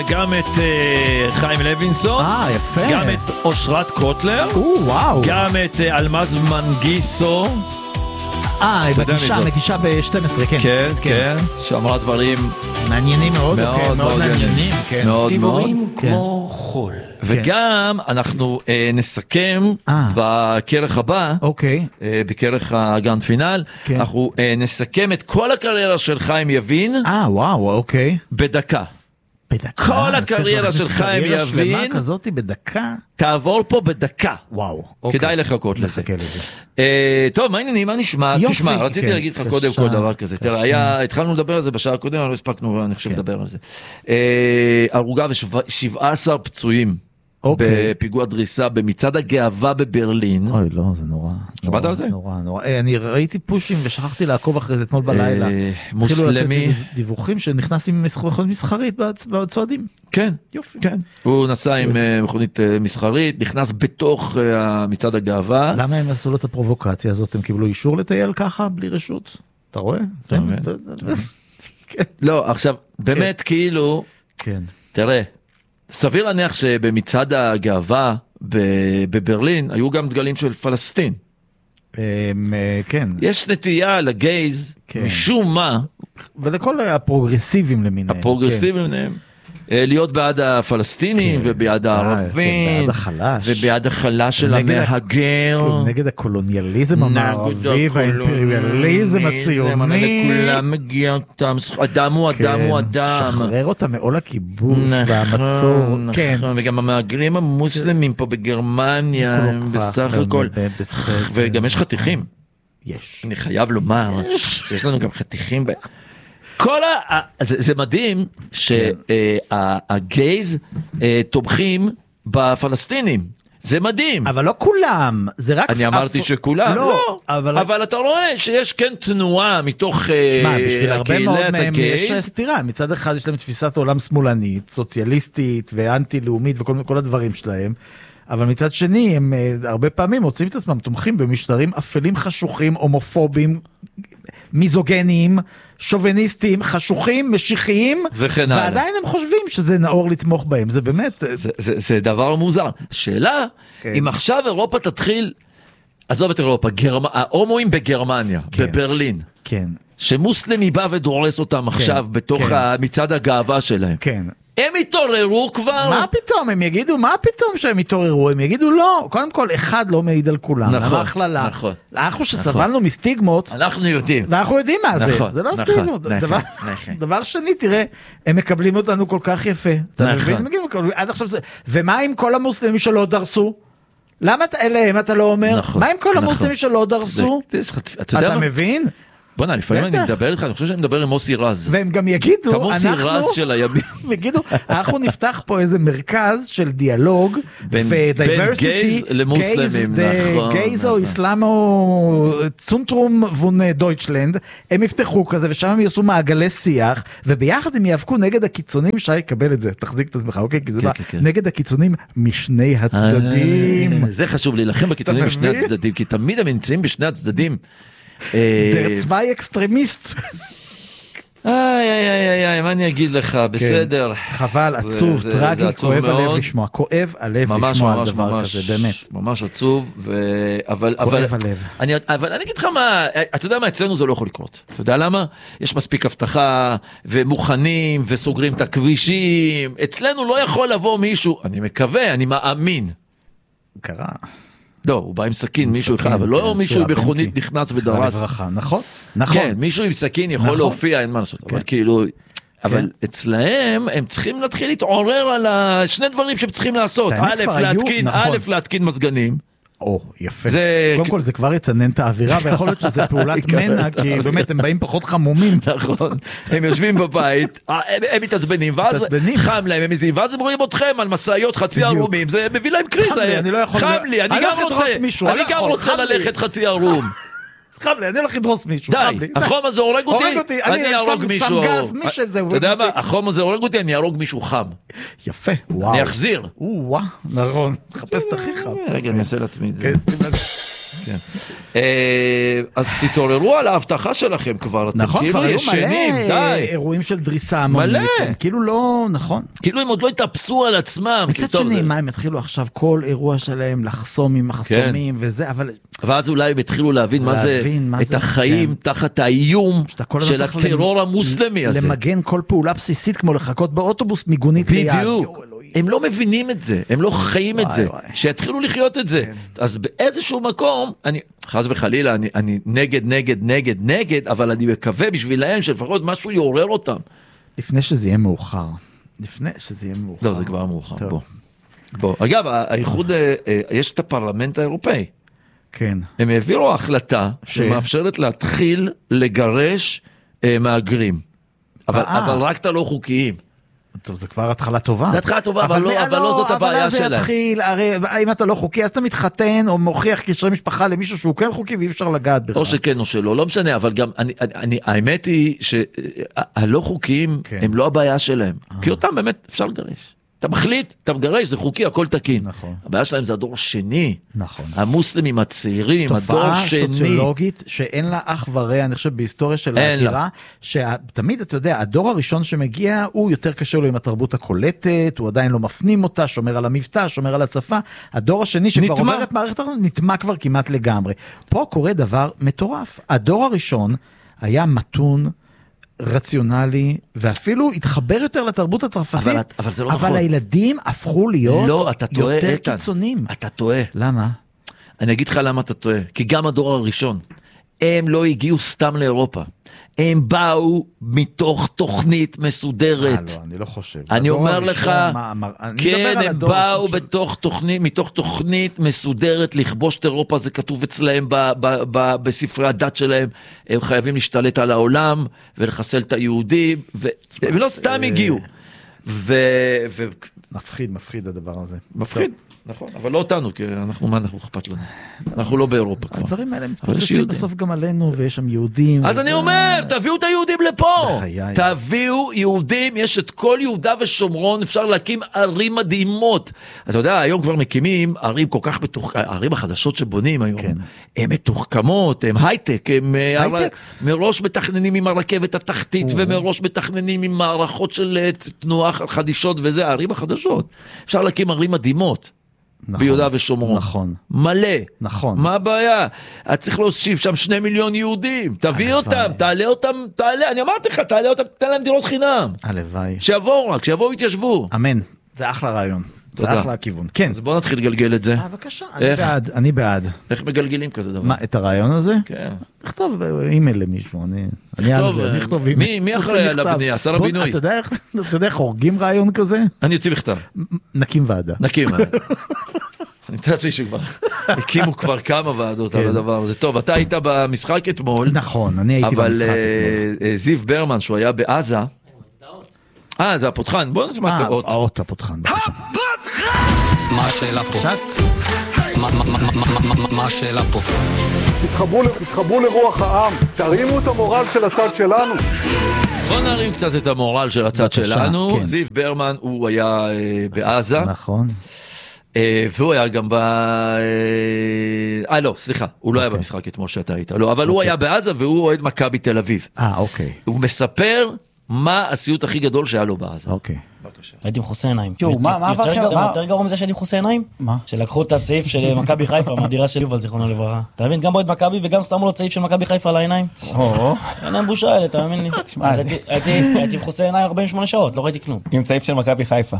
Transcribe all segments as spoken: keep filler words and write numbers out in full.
גם את uh, חיים לוינסון, אה, יפה. גם את אושרת קוטלר, או, וואו. גם את uh, אלמז מנגיסו. אה, היא מגישה, מגישה ב-שתים עשרה, כן. כן, כן, שאמרה דברים מעניינים מאוד, מאוד מאוד מעניינים, כן. דיבורים כמו חול. וגם אנחנו נסכם בכרך הבא, בכרך הגרנד פינל, אנחנו נסכם את כל הקריירה של חיים יבין, אה, וואו, אוקיי. בדקה. כל הקריירה של חיים יבין כזאת בדקה תעבור פה בדקה. וואו, כדאי לחכות לזה. טוב, מה העניינים, מה נשמע? תשמע, רציתי להגיד לך קודם כל דבר כזה. תראה, התחלנו לדבר על זה בשעה הקודם, לא הספקנו, אני חושב לדבר על זה. הרוגה ו-שבעה עשר פצועים בפיגוע דריסה במצעד הגאווה בברלין. אוי, לא, זה נורא. שמעת על זה? נורא, נורא. אני ראיתי פושים ושכחתי לעקוב אחרי זה אתמול בלילה. מוסלמי. דיווחים שנכנס עם מכונית מסחרית בצועדים. כן, יופי. כן. הוא נסע עם מכונית מסחרית, נכנס בתוך מצעד הגאווה. למה הם עשו לו את הפרובוקציה הזאת? הם קיבלו אישור לטייל ככה, בלי רשות? אתה רואה? לא, עכשיו, באמת כאילו, תראה, סביר להניח שבמצעד הגאווה בברלין היו גם דגלים של פלסטין. כן. יש נטייה לגייז, משום מה. ולכל הפרוגרסיבים למיניהם. הפרוגרסיבים למיניהם. להיות בעד הפלסטינים ובעד הערבים. בעד החלש. ובעד החלש של המהגר. נגד הקולוניאליזם המערבי והאימפריאליזם הציוני. לכולם מגיע אותם. אדם הוא אדם הוא אדם. שחרר אותם מעול הכיבוש והמצור. נכון, וגם המהגרים המוסלמים פה בגרמניה. בסך הכל. וגם יש חתיכים. יש. אני חייב לומר שיש לנו גם חתיכים ב... כל ה... זה, זה מדהים שהגייז תומכים בפלסטינים. זה מדהים. אבל לא כולם. זה רק... אני אמרתי שכולם. לא. אבל אתה רואה שיש כן תנועה מתוך קהילת הגייז. יש סתירה. מצד אחד יש להם תפיסת עולם שמאלנית, סוציאליסטית ואנטי-לאומית וכל הדברים שלהם. אבל מצד שני, הם הרבה פעמים מוצאים את עצמם תומכים במשטרים אפלים חשוכים, הומופובים, מיזוגניים, שוביניסטים, חשוכים, משיחיים, ועדיין הם חושבים שזה נאור לתמוך בהם. זה באמת... זה, זה, זה דבר מוזר. שאלה, כן. אם עכשיו אירופה תתחיל, עזוב את אירופה, גרמ... ההומואים בגרמניה, כן. בברלין, כן. שמוסלמי בא ודורס אותם כן. עכשיו בתוך כן. מצעד הגאווה שלהם. כן. הם התעוררו כבר? מה פתאום? הם יגידו, מה פתאום שהם התעוררו? הם יגידו לא. קודם כל, אחד לא מעיד על כולם. נכון, נכון. אנחנו שסבלנו מסטיגמות. אנחנו יודעים. ואנחנו יודעים מה זה. זה לא סטיגמות. דבר שני, תראה, הם מקבלים אותנו כל כך יפה. אתה מבין? עד עכשיו זה... ומה עם כל המוסלמים שלא דרסו? למה אליהם אתה לא אומר? מה עם כל המוסלמים שלא דרסו? אתה מבין? בוא'נה, לפעמים אני מדבר איתך, אני חושב שאני מדבר עם מוסי רז. והם גם יגידו, אתה מוסי רז של הימים. יגידו, אנחנו נפתח פה איזה מרכז של דיאלוג, בין גייז למוסלמים, נכון. גייז או איסלאמו, צונטרום וון דויטשלנד, הם יפתחו כזה, ושם הם יעשו מעגלי שיח, וביחד הם יאבקו נגד הקיצונים, שי יקבל את זה, תחזיק את עצמך, אוקיי? כי זה בא, נגד הקיצונים משני הצדדים. זה חשוב, להילחם בקיצונים משני הצדדים, כי תמיד הם נמצאים בשני הצדדים. דר צווי אקסטרמיסט. איי איי איי איי, מה אני אגיד לך, בסדר. חבל, עצוב, טרגי, כואב הלב לשמוע, כואב הלב לשמוע על דבר כזה, באמת. ממש עצוב, אבל... כואב הלב. אבל אני אגיד לך מה, אתה יודע מה, אצלנו זה לא יכול לקרות. אתה יודע למה? יש מספיק הבטחה, ומוכנים, וסוגרים את הכבישים. אצלנו לא יכול לבוא מישהו, אני מקווה, אני מאמין. קרה. לא, הוא בא עם סכין, מישהו אחד, אבל לא מישהו בחונית נכנס ודרס. נכון, נכון. כן, מישהו עם סכין יכול להופיע, אין מה לעשות, אבל כאילו, אבל אצלהם הם צריכים להתחיל להתעורר על השני דברים שהם צריכים לעשות. א', להתקין, א', להתקין מזגנים. או, יפה. קודם כל זה כבר יצנן את האווירה, ויכול להיות שזה פעולת מנע, כי באמת הם באים פחות חמומים. נכון. הם יושבים בבית, הם מתעצבנים, ואז חם להם, הם מזיעים, ואז הם רואים אתכם על מסעיות חצי ערומים, זה מביא להם קריזה. חם לי, אני גם רוצה, אני גם רוצה ללכת חצי ערום. חם לי, אני הולך לדרוס מישהו. די, החום הזה הורג אותי, אני ארוג מישהו. אתה יודע מה, החום הזה הורג אותי, אני ארוג מישהו חם. יפה, וואו. אני אחזיר. וואו, נכון, תחפש את הכי חם. רגע, אני אעשה לעצמי את זה. אז תתעוררו על ההבטחה שלכם כבר. נכון, כבר היו מלא אירועים של דריסה המונית. מלא. כאילו לא, נכון. כאילו הם עוד לא התאפסו על עצמם. מצד שני, מה הם התחילו עכשיו כל אירוע שלהם לחסום עם מחסומים וזה, אבל... ואז אולי הם התחילו להבין מה זה, את החיים תחת האיום של הטרור המוסלמי הזה. למגן כל פעולה בסיסית, כמו לחכות באוטובוס מיגונית ליד. בדיוק. הם לא מבינים את זה, הם לא חיים את זה, שיתחילו לחיות את זה. אז באיזשהו מקום, אני, חס וחלילה, אני, אני נגד, נגד, נגד, נגד, אבל אני מקווה בשבילהם שלפחות משהו יעורר אותם. לפני שזה יהיה מאוחר. לפני שזה יהיה מאוחר. לא, זה כבר מאוחר. בוא. בוא. אגב, האיחוד, יש את הפרלמנט האירופאי. כן. הם העבירו החלטה שמאפשרת להתחיל לגרש מהגרים. אבל, אבל רק את הלא חוקיים. טוב, זה כבר התחלה טובה. זה התחלה טובה, אבל, אבל, לא, אבל לא זאת הבעיה שלהם. אבל אז זה יתחיל, הרי אם אתה לא חוקי, אז אתה מתחתן או מוכיח קשרי משפחה למישהו שהוא כן חוקי, ואי אפשר לגעת בכלל. או שכן או שלא, לא משנה, אבל גם, אני, אני, האמת היא שהלא חוקיים כן. הם לא הבעיה שלהם. אה. כי אותם באמת אפשר לגרש. אתה מחליט, אתה מגרש, זה חוקי, הכל תקין. נכון. הבעיה שלהם זה הדור השני. נכון. המוסלמים הצעירים, הדור השני. תופעה סוציולוגית שאין לה אח ורע, אני חושב, בהיסטוריה של ההכירה, שתמיד, אתה יודע, הדור הראשון שמגיע, הוא יותר קשה לו עם התרבות הקולטת, הוא עדיין לא מפנים אותה, שומר על המבטא, שומר על השפה. הדור השני שכבר עובר את מערכת הרעיון, נטמע כבר כמעט לגמרי. פה קורה דבר מטורף. הדור הראשון היה מתון, רציונלי, ואפילו התחבר יותר לתרבות הצרפתית, אבל, אבל, זה לא אבל נכון. הילדים הפכו להיות לא, אתה טועה, יותר איתן. קיצונים. אתה טועה. למה? אני אגיד לך למה אתה טועה. כי גם הדור הראשון, הם לא הגיעו סתם לאירופה. הם באו מתוך תוכנית מסודרת. אה, לא, אני לא חושב. אני אומר לך, מה, מה, כן, הם באו בתוך תוכנית, מתוך תוכנית מסודרת, לכבוש את אירופה, זה כתוב אצלהם ב, ב, ב, בספרי הדת שלהם, הם חייבים להשתלט על העולם, ולחסל את היהודים, והם לא סתם הגיעו. ו... ו... מפחיד, מפחיד הדבר הזה. מפחיד. נכון, אבל לא אותנו, כי אנחנו, מה אנחנו אכפת לנו? אנחנו לא באירופה כבר. הדברים האלה מתפוצצים בסוף גם עלינו, ויש שם יהודים. אז אני אומר, תביאו את היהודים לפה. תביאו יהודים, יש את כל יהודה ושומרון, אפשר להקים ערים מדהימות. אתה יודע, היום כבר מקימים ערים כל כך מתוח, הערים החדשות שבונים היום, הן מתוחכמות, הן הייטק, הן מראש מתכננים עם הרכבת התחתית, ומראש מתכננים עם מערכות של תנועה חדישות וזה, הערים החדשות. אפשר להקים ערים מדהימות. נכון, ביהודה ושומרון. נכון. מלא. נכון. מה הבעיה? את צריך להוסיף שם שני מיליון יהודים. תביא אותם, תעלה אותם, תעלה. אני אמרתי לך, תעלה אותם, תתן להם דירות חינם. הלוואי. שיבואו רק, שיבואו יתיישבו. אמן. זה אחלה רעיון. זה אחלה הכיוון. כן. אז בוא נתחיל לגלגל את זה. אה, בבקשה. אני בעד, אני בעד. איך מגלגלים כזה דבר? מה, את הרעיון הזה? כן. נכתוב אימייל למישהו, אני... אני על זה, נכתוב אימייל. מי אחראי על הבנייה? שר הבינוי. אתה יודע איך הורגים רעיון כזה? אני יוציא בכתב. נקים ועדה. נקים ועדה. אני מתאר לעצמי שכבר הקימו כבר כמה ועדות על הדבר הזה. טוב, אתה היית במשחק אתמול. נכון, אני הייתי במשחק אתמול. אבל זיו ברמן, שהוא היה בעזה. אה, זה הפותחן. בוא נשמע את האות. האות הפותחן. מה השאלה פה? מה השאלה פה? תתחברו לרוח העם, תרימו את המורל של הצד שלנו. בוא נרים קצת את המורל של הצד שלנו. זיו ברמן, הוא היה בעזה. נכון. והוא היה גם ב... אה, לא, סליחה, הוא לא היה במשחק אתמול שאתה היית. לא, אבל הוא היה בעזה והוא אוהד מכבי תל אביב. אה, אוקיי. הוא מספר מה הסיוט הכי גדול שהיה לו בעזה. אוקיי. בבקשה. הייתי עם חוסי עיניים. מה עבר שם? יותר גרוע מזה שהייתי עם חוסי עיניים? מה? שלקחו את הצעיף של מכבי חיפה, מהדירה של יובל, זיכרונו לברכה. אתה מבין? גם אוהד מכבי וגם שמו לו צעיף של מכבי חיפה על העיניים. אין להם בושה האלה, תאמין לי. הייתי עם חוסי עיניים ארבעים ושמונה שעות, לא ראיתי כלום. עם צעיף של מכבי חיפה.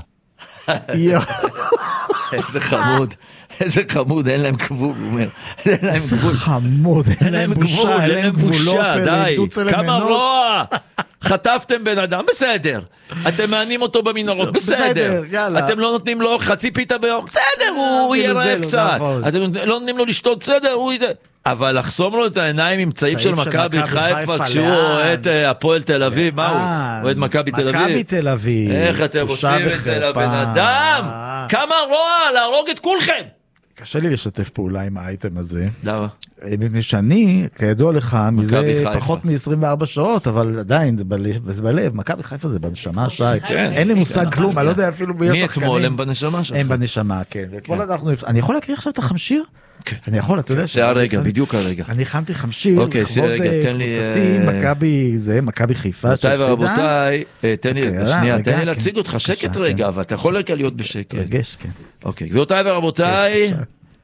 איזה חמוד, איזה חמוד, אין להם גבול, הוא אומר. אין להם גבול. איזה חמוד, אין להם בושה, אין להם גבולות, די, כמה רוע. חטפתם בן אדם, בסדר. אתם מענים אותו במנהרות, בסדר. אתם לא נותנים לו חצי פיתה ביום, בסדר, הוא יהיה רעב קצת. אתם לא נותנים לו לשתות, בסדר, הוא יהיה... אבל לחסום לו את העיניים עם צעיף של מכבי חיפה כשהוא אוהד הפועל תל אביב, מה הוא? אוהד מכבי תל אביב. מכבי תל אביב. איך אתם עושים את זה לבן אדם? כמה רוע להרוג את כולכם. קשה לי לשתף פעולה עם האייטם הזה. למה? מפני שאני, כידוע לך, מזה פחות מ-עשרים וארבע שעות, אבל עדיין זה בלב, זה בלב. מכבי חיפה זה בנשמה, שי. אין לי מושג כלום, אני לא יודע אפילו מי השחקנים. מי אתמול הם בנשמה שלך? הם בנשמה, כן. אני יכול להקריא עכשיו את החמשיר? אני יכול, אתה יודע. זה הרגע, בדיוק הרגע. אני הכנתי חמשיר, אוקיי, רגע, תן לי... מכבי, זה, מכבי חיפה. רבותיי ורבותיי, תן לי, שנייה, תן לי להציג אותך, שקט רגע, אבל אתה יכול רגע להיות בשקט. רגש, כן. אוקיי, גבירותיי ורבותיי,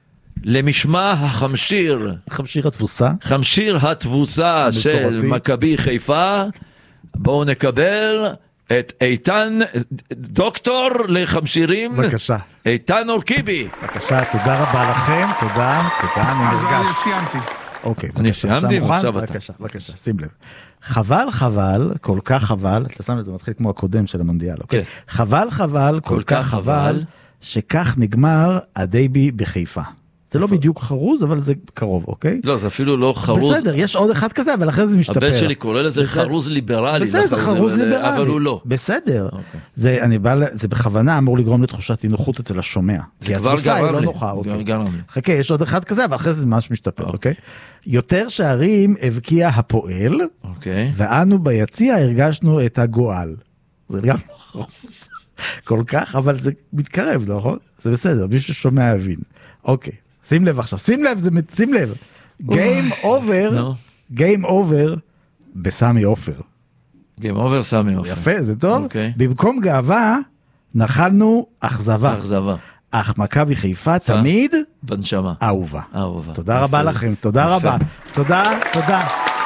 למשמע החמשיר, חמשיר התבוסה, חמשיר התבוסה של מכבי חיפה, בואו נקבל את איתן, דוקטור לחמשירים, בבקשה, איתן אורקיבי. בבקשה, תודה רבה לכם, תודה, תודה, אני אז אני סיימתי. אוקיי, אני סיימתי, ועכשיו אתה. בבקשה, בבקשה, שים לב. חבל חבל, כל כך חבל, אתה שם את זה מתחיל כמו הקודם של המונדיאל, אוקיי? חבל חבל, כל כך חבל, שכך נגמר הדייבי בחיפה. זה לא בדיוק חרוז, אבל זה קרוב, אוקיי? לא, זה אפילו לא חרוז. בסדר, יש עוד אחד כזה, אבל אחרי זה משתפר. הבן שלי קורא לזה חרוז ליברלי. בסדר, זה חרוז ליברלי. אבל הוא לא. בסדר. זה, אני בא, זה בכוונה אמור לגרום לתחושת אי-נוחות אצל השומע. זה כבר גרם לי. גרם לי. חכה, יש עוד אחד כזה, אבל אחרי זה ממש משתפר, אוקיי? יותר שערים הבקיע הפועל, ואנו ביציע הרגשנו את הגועל. זה גם לא חרוז. כל כך, אבל זה מתקרב, נכון? זה בסדר, מי ששומע יבין. אוקיי. שים לב עכשיו, שים לב, זה, שים לב. Game over, Game over בסמי עופר. Game over סמי עופר. יפה, זה טוב. במקום גאווה, נחלנו אכזבה. אכזבה. אך מכבי חיפה תמיד בנשמה. אהובה. אהובה. תודה רבה לכם, תודה רבה. תודה, תודה.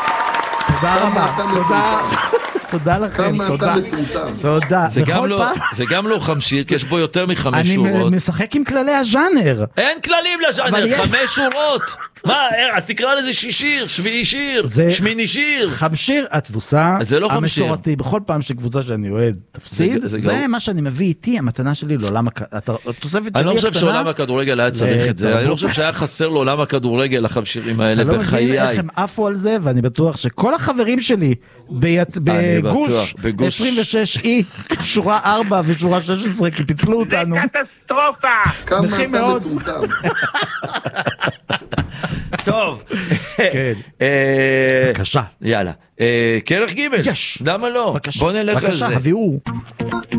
תודה רבה, תודה. תודה לכם, תודה. תודה. זה גם לא חמשיר, כי יש בו יותר מחמש שורות. אני משחק עם כללי הז'אנר. אין כללים לז'אנר, חמש שורות. מה, אז תקרא לזה שישיר, שביעי שיר, שמיני שיר. חמשיר התבוסה המסורתי, בכל פעם שקבוצה שאני אוהד תפסיד, זה מה שאני מביא איתי, המתנה שלי לעולם הכדורגל. אני לא חושב שעולם הכדורגל היה צריך את זה, אני לא חושב שהיה חסר לעולם הכדורגל החמשירים האלה בחיי. אני לא מבין איך הם עפו על זה, ואני בטוח שכל החברים שלי בגוש עשרים ושש אי, שורה ארבע ושורה שש עשרה, כי פיצלו אותנו. זה קטסטרופה. שמחים מאוד. טוב. כן. בבקשה. יאללה. כרך ג' למה לא? בוא נלך על זה. בבקשה, הביאו.